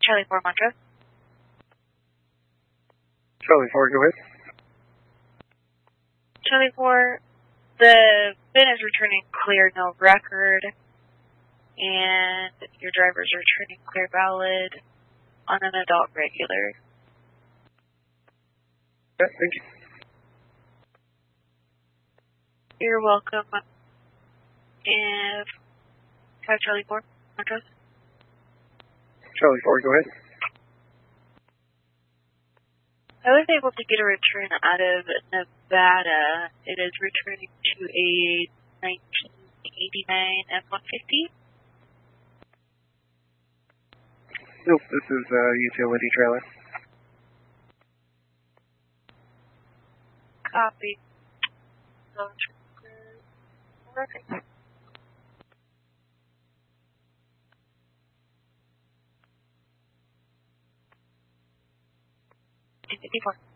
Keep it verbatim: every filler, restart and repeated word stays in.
Charlie four, Montrose. Charlie four, go ahead. Charlie four, the bin is returning clear, no record, and your driver's returning clear valid on an adult regular. Okay, thank you. You're welcome. If have Charlie four, Montrose. Charlie four, go ahead. I was able to get a return out of Nevada. It is returning to a nineteen eighty-nine F one fifty. Nope, this is a utility trailer. Copy. Okay. fifty-four.